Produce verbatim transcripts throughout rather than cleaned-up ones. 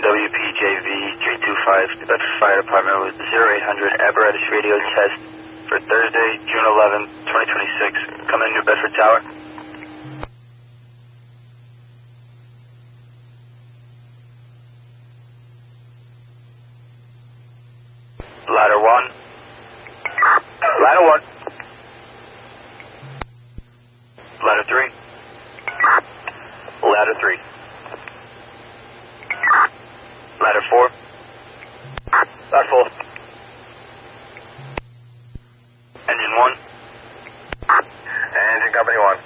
W P J V three two five, New Bedford Fire Department with zero eight hundred apparatus radio test for Thursday, June eleventh, twenty twenty-six. Come in, New Bedford Tower. Ladder one. Ladder one. Ladder three. Ladder three. Ladder four. Ladder four. Engine one. Engine company one.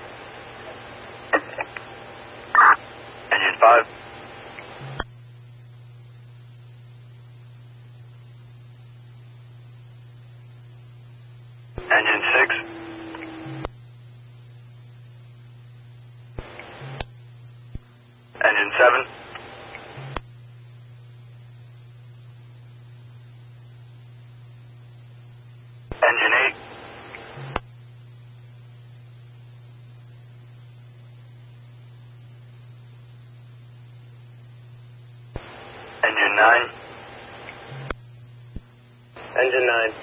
Engine five. Engine six. Engine seven. Engine eight. Engine nine. Engine nine.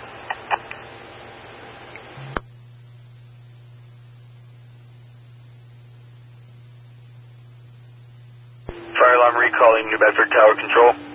Fire alarm recalling New Bedford Tower Control.